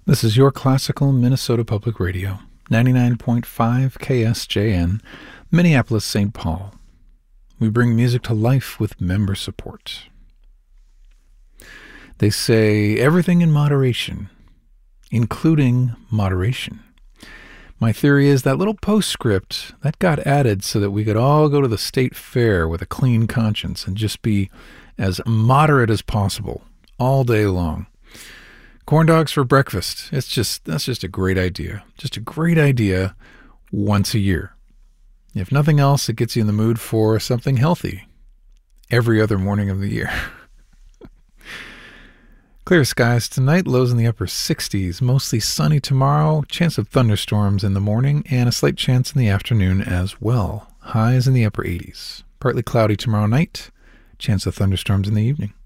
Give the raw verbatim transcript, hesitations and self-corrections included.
This is your classical Minnesota Public Radio, ninety-nine point five K S J N, Minneapolis, Saint Paul. We bring music to life with member support. They say everything in moderation, including moderation. My theory is that little postscript, that got added so that we could all go to the state fair with a clean conscience and just be as moderate as possible all day long. Corn dogs for breakfast. It's just, that's just a great idea. Just a great idea once a year. If nothing else, it gets you in the mood for something healthy every other morning of the year. Clear skies tonight, lows in the upper sixties, mostly sunny tomorrow, chance of thunderstorms in the morning, and a slight chance in the afternoon as well. Highs in the upper eighties. Partly cloudy tomorrow night, chance of thunderstorms in the evening.